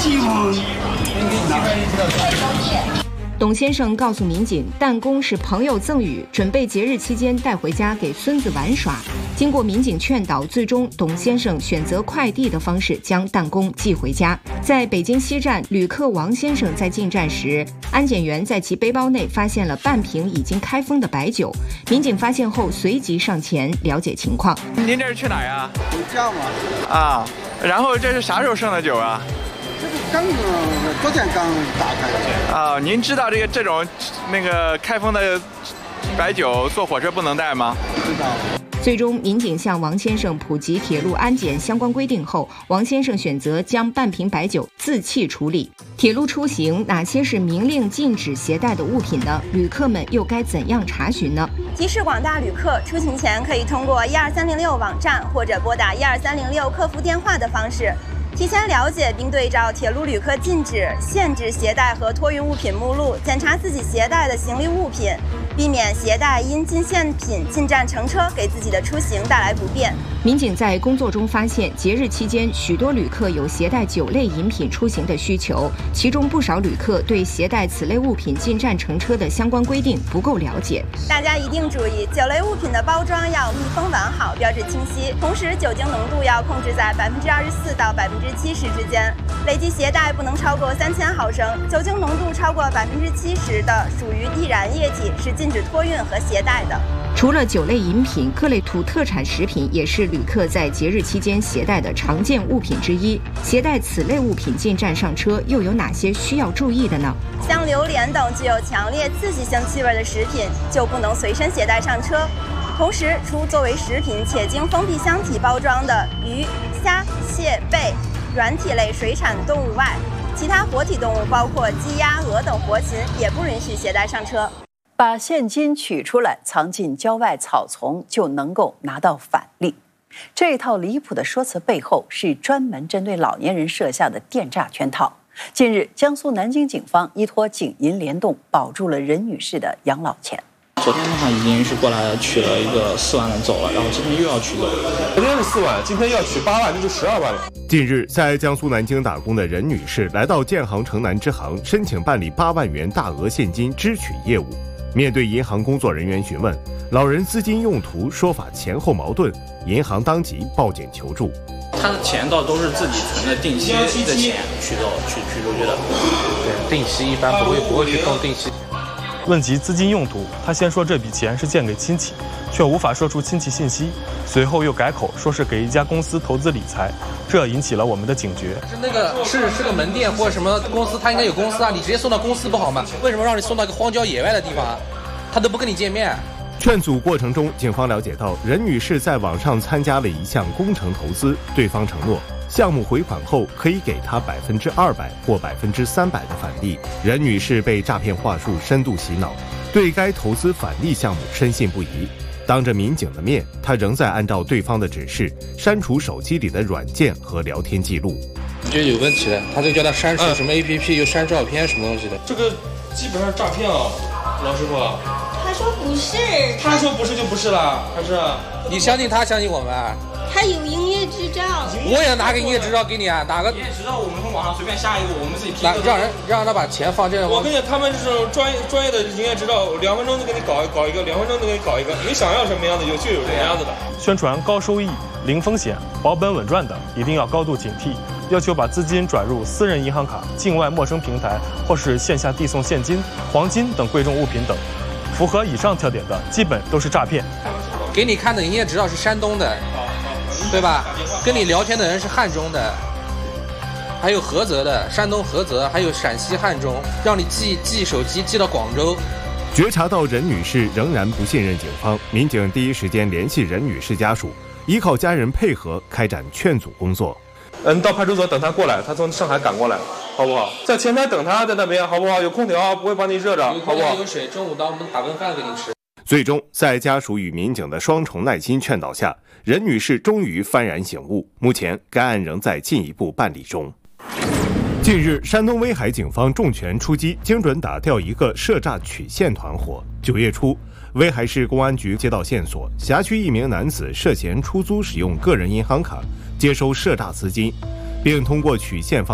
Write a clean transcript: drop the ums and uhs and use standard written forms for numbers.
董先生告诉民警，弹弓是朋友赠予，准备节日期间带回家给孙子玩耍。经过民警劝导，最终董先生选择快递的方式将弹弓寄回家。在北京西站，旅客王先生在进站时，安检员在其背包内发现了半瓶已经开封的白酒。民警发现后，随即上前了解情况。 您这是去哪呀？ 回家嘛。 啊，然后这是啥时候剩的酒啊？ 昨天刚打开的。 啊，您知道这种开封的白酒坐火车不能带吗？ 知道。 最终，民警向王先生普及铁路安检相关规定后，王先生选择将半瓶白酒自弃处理。铁路出行哪些是明令禁止携带的物品呢？旅客们又该怎样查询呢？ 提示广大旅客，出行前可以通过12306网站或者拨打12306客服电话的方式，提前了解并对照铁路旅客禁止、限制携带和托运物品目录，检查自己携带的行李物品，避免携带因禁限品进站乘车给自己的出行带来不便。 民警在工作中发现，节日期间许多旅客有携带酒类饮品出行的需求，其中不少旅客对携带此类物品进站乘车的相关规定不够了解。 大家一定注意，酒类物品的包装要密封完好，标志清晰，同时酒精浓度要控制在24%到70%之间，累计携带不能超过3000毫升，酒精浓度超过70%的属于易燃液体，是禁止托运和携带的。 除了酒类饮品，各类土特产食品也是旅客在节日期间携带的常见物品之一。携带此类物品进站上车，又有哪些需要注意的呢？ 像榴莲等具有强烈刺激性气味的食品就不能随身携带上车。同时，除作为食品且经封闭箱体包装的鱼、虾、蟹、贝软体类水产动物外，其他活体动物包括鸡、鸭、鹅等活禽也不允许携带上车。 把现金取出来藏进郊外草丛，就能够拿到返利。这套离谱的说辞背后是专门针对老年人设下的电诈圈套。近日，江苏南京警方依托警银联动，保住了任女士的养老钱。 昨天的话已经是过来取了一个4万的走了，然后今天又要取走。 昨天是4万，今天要取8万，这就12万了。 近日，在江苏南京打工的任女士来到建行城南支行申请办理8万元大额现金支取业务。面对银行工作人员询问，老人资金用途说法前后矛盾，银行当即报警求助。 他的钱倒都是自己存的定期的钱取出去的。 对，定期一般不会去动定期。 问及资金用途，他先说这笔钱是借给亲戚，却无法说出亲戚信息，随后又改口说是给一家公司投资理财，这引起了我们的警觉。 是个门店或者什么公司，他应该有公司啊，你直接送到公司不好吗？为什么让你送到一个荒郊野外的地方啊？他都不跟你见面。 劝阻过程中，警方了解到任女士在网上参加了一项工程投资，对方承诺项目回款后可以给她200%或300%的返利。任女士被诈骗话术深度洗脑，对该投资返利项目深信不疑。当着民警的面，她仍在按照对方的指示删除手机里的软件和聊天记录。 我觉得有问题的，他就叫他删除什么 APP，又删照片什么东西的。 这个基本上诈骗啊，老师傅。 他说不是， 他说不是就不是了，还是你相信他，相信我们。 他有营业执照， 我也拿个营业执照给你啊，哪个营业执照我们从网上随便下一个，我们自己批。 让他把钱放这。 我跟你讲，他们这种专业的营业执照，2分钟就给你搞一个，2分钟就给你搞一个，你想要什么样的就有什么样子的。 宣传高收益、零风险、保本稳赚的，一定要高度警惕。要求把资金转入私人银行卡、境外陌生平台，或是线下递送现金、黄金等贵重物品等。符合以上特点的，基本都是诈骗。 给你看的营业执照是山东的，对吧？跟你聊天的人是汉中的，还有菏泽的，山东菏泽，还有陕西汉中，让你寄手机寄到广州。 觉察到任女士仍然不信任警方，民警第一时间联系任女士家属，依靠家人配合开展劝阻工作。 到派出所等他过来，他从上海赶过来，好不好？在前台等他，在那边，好不好？有空调，不会把你热着，好不好？ 有水，中午到我们打顿饭给你吃。 最终，在家属与民警的双重耐心劝导下，任女士终于幡然醒悟。目前，该案仍在进一步办理中。近日，山东威海警方重拳出击，精准打掉一个涉诈取现团伙。9月初，威海市公安局接到线索，辖区一名男子涉嫌出租使用个人银行卡接收涉诈资金，并通过取现方